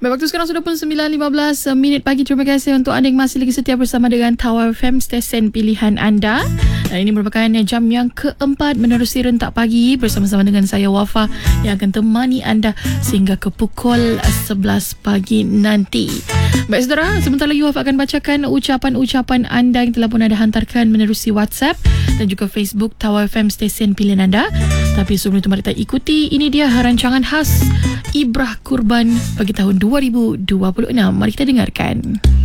Baik, waktu sekarang sudah pun 9.15 minit pagi. Terima kasih untuk anda yang masih lagi setia bersama dengan Tower FM, stesen pilihan anda. Dan ini merupakan jam yang keempat menerusi rentak pagi bersama-sama dengan saya Wafa yang akan temani anda sehingga ke pukul 11 pagi nanti. Baik saudara, sebentar lagi Wafa akan bacakan ucapan-ucapan anda yang telah pun anda hantarkan menerusi WhatsApp dan juga Facebook Tower FM, stesen pilihan anda. Tapi sebelum itu mari kita ikuti, ini dia rancangan khas Ibrah Kurban bagi tahun 2026. Mari kita dengarkan.